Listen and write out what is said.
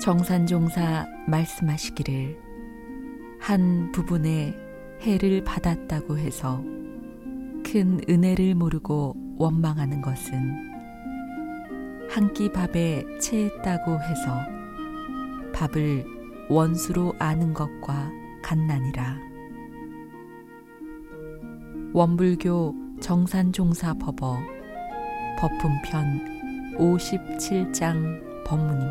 정산종사 말씀하시기를 한 부분에 해를 받았다고 해서 큰 은혜를 모르고 원망하는 것은 한 끼 밥에 체했다고 해서 밥을 원수로 아는 것과 같나니라. 원불교 정산종사 법어 법품편 57장 법문입니다.